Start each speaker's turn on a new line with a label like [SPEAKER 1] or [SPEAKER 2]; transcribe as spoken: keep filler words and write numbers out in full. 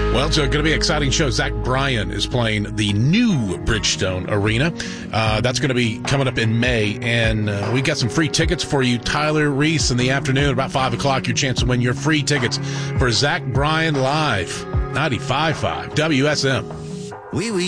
[SPEAKER 1] Well, it's going to be an exciting show. Zach Bryan is playing the new Bridgestone Arena. Uh, that's going to be coming up in May, and uh, we got some free tickets for you. Tyler Reese in the afternoon, about five o'clock, your chance to win your free tickets for Zach Bryan Live, ninety-five point five W S M.
[SPEAKER 2] Wee wee.